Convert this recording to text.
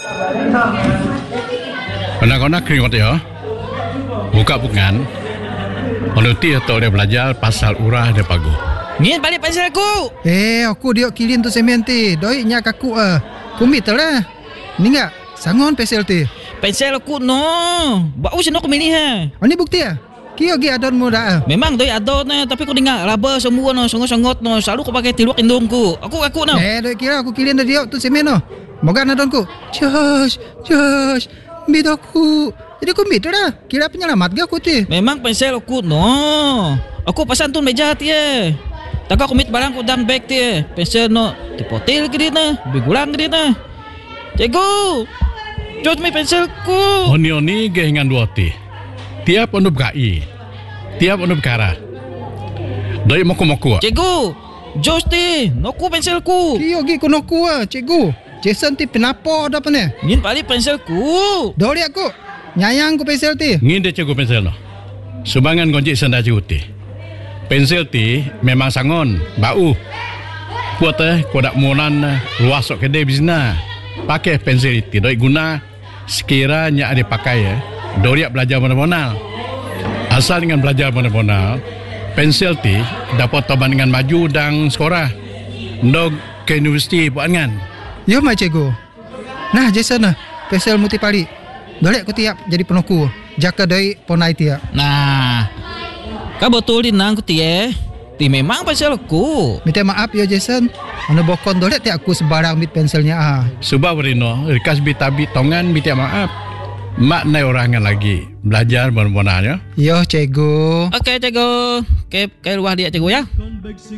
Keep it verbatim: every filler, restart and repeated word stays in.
Anak-anak keringat ya. Buka bukan. Menuti atau dia belajar pasal urah dia pagu. Ngin balik pensel aku. Eh, aku dia kilin tu semen ti. Doi nyak aku ah. Kumit lah. Ni enggak sangon pensel ti. Pensel aku no. Bau sino aku milih ha. Oh, ni bukti ah. Kio gi adon mo dah. Memang doi adon na, tapi aku dengar laba semua no, songot-songot no. Selalu aku pakai tiluak indungku. Aku aku no. Eh, doi kira aku kilin dia tu semen no. Moga adonku. Josh, Josh. Bid aku. Jadi aku bid dah. Kira penyelamat ge aku ti. Memang pensel aku no. Aku pasan tu meja ti eh. Tak aku mit barang aku dalam bag ti eh. Pensel no. Tipotil ke dia na. Bigulang ke dia na. Cikgu. Josh mai penselku. Oni-oni ge hingan dua ti. Tiap onu bekai. Tiap onu berkara. Doi moku-moku. Cikgu. Josh ti. Noku penselku. Kio gi kono ku ah, cikgu. Jason ti penapo dah pene. Ngin balik penselku. Doi aku. Nyayang ku pensel ti. Ngin dia cikgu pensel no. Sumbangan gonjik senda cikgu ti. Pensel ti memang sangon, bau. Buat eh kodak monan luas sok kedai bisna. Pakai pensel ti doi guna sekiranya ada pakai ya. Doriak belajar mana-mana. Asal dengan belajar mana-mana, pensel ti dapat toban dengan maju dan sekolah. Ndog ke universiti buat kan. Yo mai cikgu. Nah, Jason nah, pensel muti pali. Dolek ku tiap jadi penoku. Jaka doi ponai tiap. Nah. Kau betul di nang ku ti eh. Ti memang pensel aku. Minta maaf ya Jason. Anu bokon dolek ti aku sebarang bit penselnya ah. Subah berino, rikas bitabit tongan minta maaf. Mak nai orangan lagi belajar benar-benar ya. Yo cikgu. Okey cikgu. Okey, ke luar dia cikgu ya.